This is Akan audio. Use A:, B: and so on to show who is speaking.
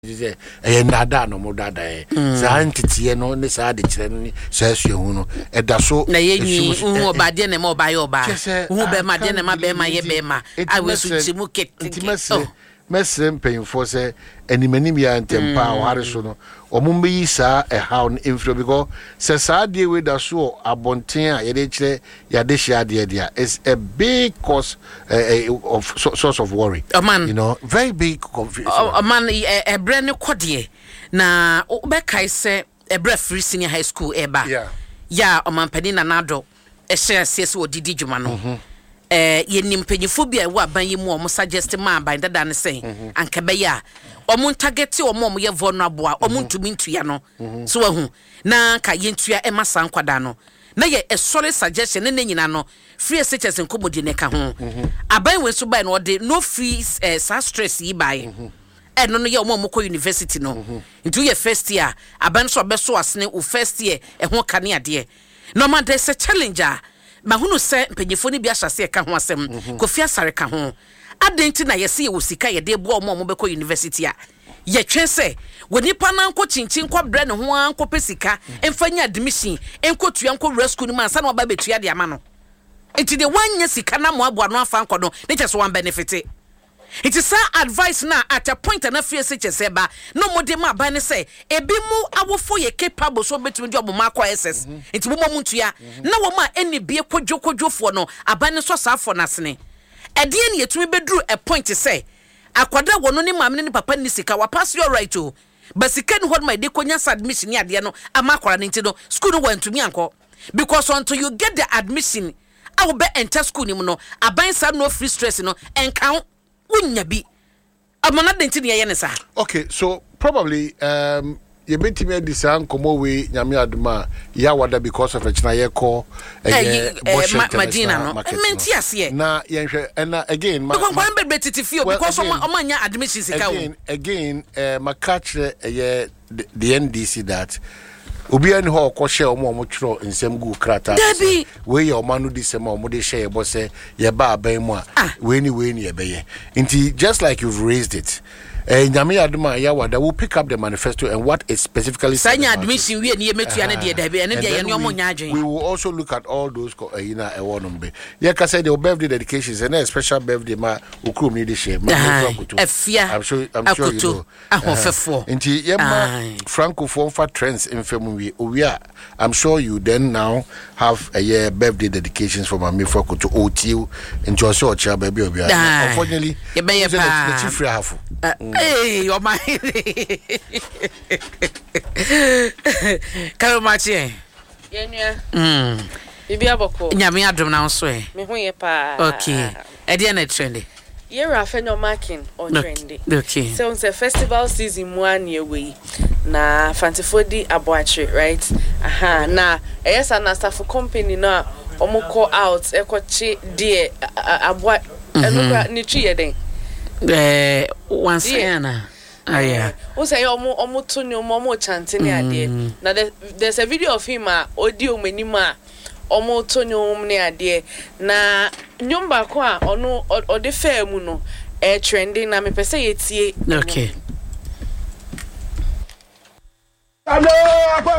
A: say e nada no mo dada e sa ntete no ne sa de kire no sa suahu no e da so
B: na yenyi hu obade ne ma obaye oba hu be ma de ne ma be ma ye be ma awesu chimu ket
A: mesem painful say animanim ya ntempa o hare so no omumbe yi sa e how inflo because say sa de we da so abonten a ye de kire ya de hia de dia is a big cause of source of worry, you know, very big confusion.
B: Man e brand kodie na be kai say e bra free senior high school eba ya o man pani na nado e share cs odidi djuma no yenim panyifo bia wo aban yi mu o suggest ma aban dada ne sen anka be ya o mun target o mo ye vulnerable a o mun tumi ntua no so wahu na ka yentua e masa nkwada no na ye a solid suggestion ne nyina no free SHS nkomodi ne ka ho aban we so bai no de no free stress yi bai no no ye o mo ko university no into ye first year aban so be so asne o first year e ho kane ade no man there's a challenger mahunu se mpanyefo ni bia hyase ka ho asem Kofi Asare ka ho adenti na yesi ye wosika ye de bo mo be ko university a ye twen se wonipa na nko chinchin kwa bre ne ho anko pesika emfanya admission enko tua nko rescue ni man sa na oba betua de ama no enti de wanya sika na mo aboa no afa nko no ne cheso wan benefit it is advice na at a point na free SHS eba no mode ma ba ne say ebi mu awofo ye capable so betumi di obo makwa SS enti mo muntua na wo ma eni bie kodwofo no aba ne so saafo na sene ede ne yetumi beduru a point say akwada wono ni mamne ni papa ni sika wa pass your right to but sika ni hod my de konya admission ni ade no amakwara ni nti no school no wantumi anko because until you get the admission I will be enter school ni mu no aban sa no free stress no enkan unyabi amana denti ne ye ne sa.
A: Okay, so probably you betimi adisan komo we nyame aduma ya wada because of a chinaye call
B: Madina no menti ase
A: na yenhwe and again
B: ma be betifio because omanya admission sika
A: again makachre the NDC that obi ani ho kwhye omo twro nsem gu krata we ye omanu disema omo de share bo se ye ba aban mu a we ni ye beye nti just like you've raised it nyame aduma ya wada will pick up the manifesto and what it specifically says.
B: Admission we ni metua na de dabe ene de ye ne omo nya adwen.
A: We will also look at all those ewonombe ye ka say the birthday dedications and a special birthday ma okrum ni de share ma
B: Efia
A: I'm sure you know
B: ahofefo
A: nti ye ma francophone for trends in family we are I'm sure you then now have a year birthday dedications for my Mifrako to OTU into a short child baby obi unfortunately
B: ye be
A: the chief half
B: hey your mind Karo machi
C: yenua bibi aboko
B: nyame adom na so
C: me hu ye pa
B: okay e dey na trendy
C: year afenyo marking on trendy
B: okay
C: so it's a festival season one year we na fantifodi aboachi right na yes and staff company na omoko out ekochi die aboa enoka ni twi yeden
B: once yana yeah
C: o say omo to ni omo chante ni ade na there's a video of him odi omanima omo to ni omo ni ade na nyomba ko a ono ode fa mu no trending na me pese yetie
B: okay